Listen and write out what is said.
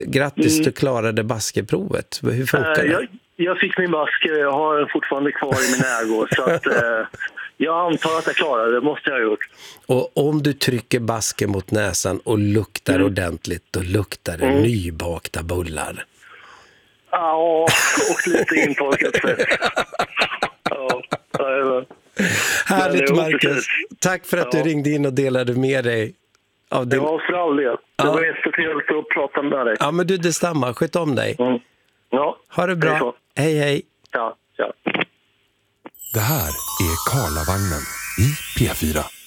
Grattis, du klarade baskeprovet. Hur funkar det? Jag fick min baske, jag har den fortfarande kvar i min ägo. Så att, jag antar att jag klarade det, måste jag ha gjort. Och om du trycker basken mot näsan och luktar ordentligt, då luktar det nybakta bullar. Ja, och lite intorkat fett. Ja, härligt, Marcus. Tack för att du ringde in och delade med dig. Det var för all del. Det var jättetrevligt att prata med dig. Ja, men du, detsamma. Sköt om dig. Ja. Ha det bra. Hej, hej. Ja. Det här är Karlavagnen i P4.